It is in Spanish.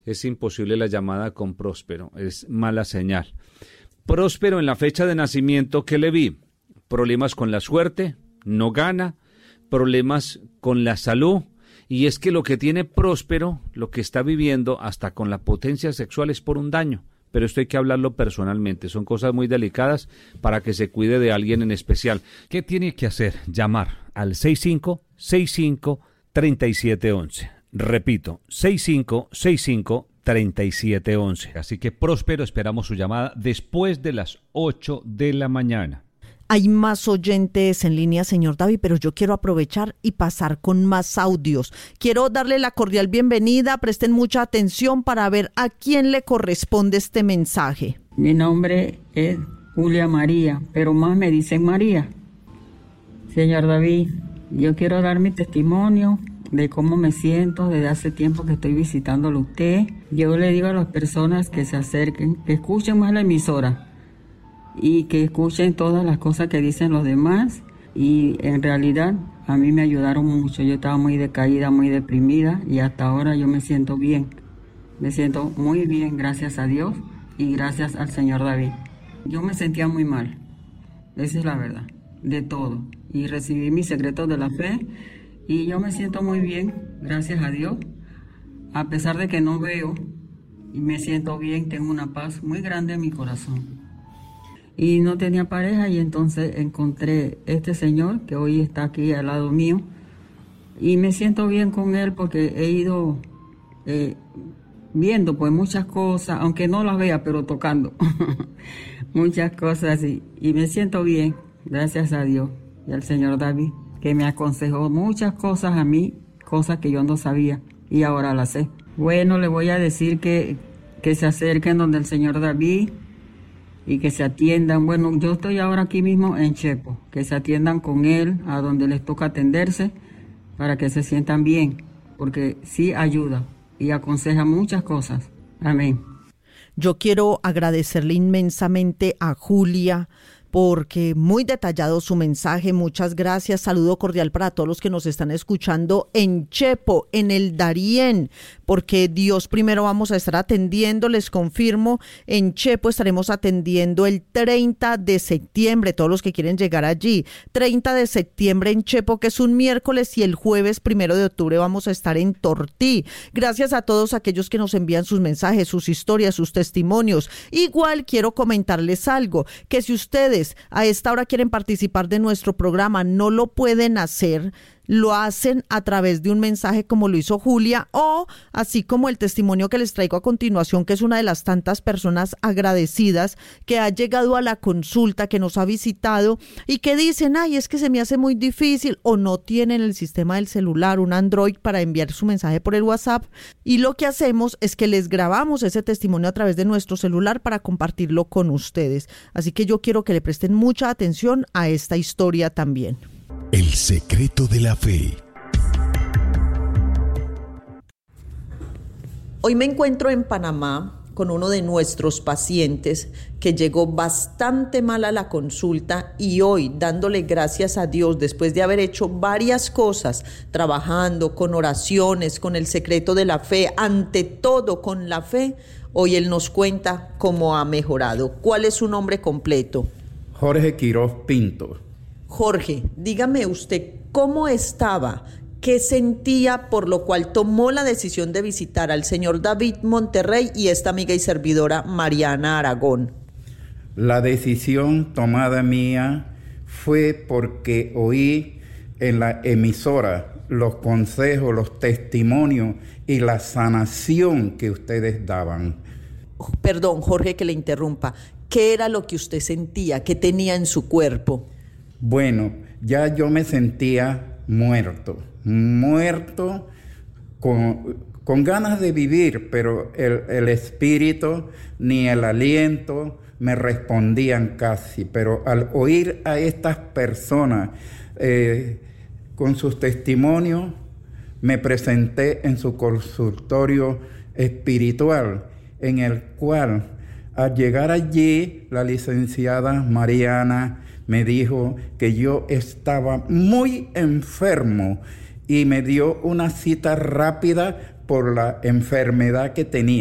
Es imposible la llamada con Próspero, es mala señal. Próspero en la fecha de nacimiento, ¿qué le vi? Problemas con la suerte, no gana, problemas con la salud, y es que lo que tiene Próspero, lo que está viviendo hasta con la potencia sexual es por un daño, pero esto hay que hablarlo personalmente, son cosas muy delicadas para que se cuide de alguien en especial. ¿Qué tiene que hacer? Llamar al 6565-3711. Repito, 6565-3711. Así que Próspero, esperamos su llamada después de las 8 de la mañana. Hay más oyentes en línea, señor David, pero yo quiero aprovechar y pasar con más audios. Quiero darle la cordial bienvenida, presten mucha atención para ver a quién le corresponde este mensaje. Mi nombre es Julia María, pero más me dicen María. Señor David, yo quiero dar mi testimonio de cómo me siento desde hace tiempo que estoy visitándolo a usted. Yo le digo a las personas que se acerquen, que escuchen más la emisora y que escuchen todas las cosas que dicen los demás, y en realidad a mí me ayudaron mucho. Yo estaba muy decaída, muy deprimida, y hasta ahora yo me siento bien. Me siento muy bien, gracias a Dios y gracias al señor David. Yo me sentía muy mal, esa es la verdad, de todo, y recibí mis secretos de la fe y yo me siento muy bien, gracias a Dios, a pesar de que no veo, y me siento bien, tengo una paz muy grande en mi corazón. Y no tenía pareja, y entonces encontré este señor que hoy está aquí al lado mío, y me siento bien con él porque he ido viendo pues muchas cosas, aunque no las vea, pero tocando muchas cosas, y me siento bien, gracias a Dios y al señor David, que me aconsejó muchas cosas a mí, cosas que yo no sabía y ahora las sé. Bueno, le voy a decir que se acerquen donde el señor David y que se atiendan. Bueno, yo estoy ahora aquí mismo en Chepo, que se atiendan con él a donde les toca atenderse para que se sientan bien, porque sí ayuda y aconseja muchas cosas. Amén. Yo quiero agradecerle inmensamente a Julia porque muy detallado su mensaje. Muchas gracias. Saludo cordial para todos los que nos están escuchando en Chepo, en el Darién, porque Dios primero vamos a estar atendiendo. Les confirmo, en Chepo estaremos atendiendo el 30 de septiembre, todos los que quieren llegar allí. 30 de septiembre en Chepo, que es un miércoles, y el jueves 1 de octubre vamos a estar en Tortí. Gracias a todos aquellos que nos envían sus mensajes, sus historias, sus testimonios. Igual quiero comentarles algo, que si ustedes a esta hora quieren participar de nuestro programa, no lo pueden hacer, lo hacen a través de un mensaje como lo hizo Julia, o así como el testimonio que les traigo a continuación, que es una de las tantas personas agradecidas que ha llegado a la consulta, que nos ha visitado y que dicen, ay, es que se me hace muy difícil, o no tienen el sistema del celular, un Android, para enviar su mensaje por el WhatsApp, y lo que hacemos es que les grabamos ese testimonio a través de nuestro celular para compartirlo con ustedes. Así que yo quiero que le presten mucha atención a esta historia también. El secreto de la fe. Hoy me encuentro en Panamá con uno de nuestros pacientes que llegó bastante mal a la consulta, y hoy, dándole gracias a Dios después de haber hecho varias cosas, trabajando con oraciones, con el secreto de la fe, ante todo con la fe, hoy él nos cuenta cómo ha mejorado. ¿Cuál es su nombre completo? Jorge Quiroz Pinto. Jorge, dígame usted cómo estaba, qué sentía, por lo cual tomó la decisión de visitar al señor David Monterrey y esta amiga y servidora Mariana Aragón. La decisión tomada mía fue porque oí en la emisora los consejos, los testimonios y la sanación que ustedes daban. Perdón, Jorge, que le interrumpa. ¿Qué era lo que usted sentía? ¿Qué tenía en su cuerpo? Bueno, ya yo me sentía muerto con ganas de vivir, pero el espíritu ni el aliento me respondían casi. Pero al oír a estas personas con sus testimonios, me presenté en su consultorio espiritual, en el cual al llegar allí la licenciada Mariana me dijo que yo estaba muy enfermo y me dio una cita rápida por la enfermedad que tenía.